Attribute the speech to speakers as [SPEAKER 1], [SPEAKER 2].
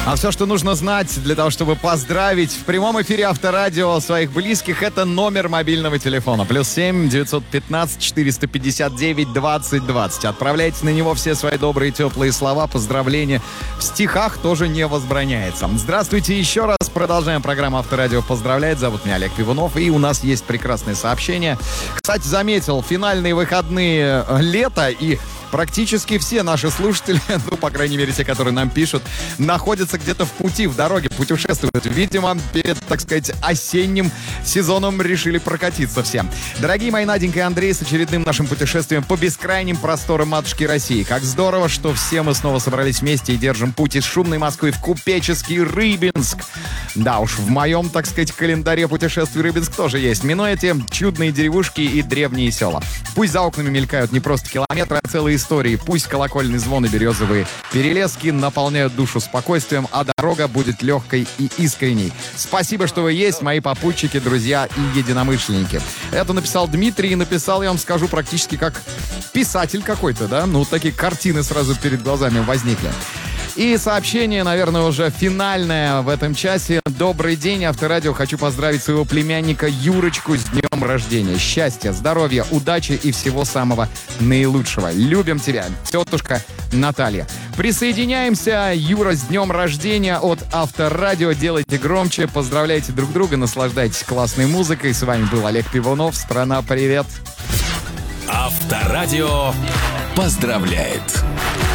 [SPEAKER 1] А все, что нужно знать для того, чтобы поздравить в прямом эфире Авторадио своих близких, это номер мобильного телефона. +7 915 459 20 20. Отправляйте на него все свои добрые, теплые слова, поздравления. В стихах тоже не возбраняется. Здравствуйте еще раз. Продолжаем программу Авторадио поздравляет. Зовут меня Олег Пивунов. И у нас есть прекрасное сообщение. Кстати, заметил, финальные выходные лета, и практически все наши слушатели, ну, по крайней мере, те, которые нам пишут, находятся где-то в пути, в дороге, путешествуют. Видимо, перед, так сказать, осенним сезоном решили прокатиться все. Дорогие мои Наденька и Андрей, с очередным нашим путешествием по бескрайним просторам матушки России. Как здорово, что все мы снова собрались вместе и держим путь из шумной Москвы в купеческий Рыбинск. Да уж, в моем, так сказать, календаре путешествий Рыбинск тоже есть. Минуя эти чудные деревушки и древние села. Пусть за окнами мелькают не просто километры, а целые истории. Пусть колокольный звон и березовые перелески наполняют душу спокойствием, а дорога будет легкой и искренней. Спасибо, что вы есть, мои попутчики, друзья и единомышленники. Это написал Дмитрий, и написал, я вам скажу, практически как писатель какой-то, да? Ну, такие картины сразу перед глазами возникли. И сообщение, наверное, уже финальное в этом часе. Добрый день, Авторадио. Хочу поздравить своего племянника Юрочку с днем рождения. Счастья, здоровья, удачи и всего самого наилучшего. Любим тебя, тетушка Наталья. Присоединяемся, Юра, с днем рождения от Авторадио. Делайте громче, поздравляйте друг друга, наслаждайтесь классной музыкой. С вами был Олег Пивунов. Страна, привет.
[SPEAKER 2] Авторадио поздравляет.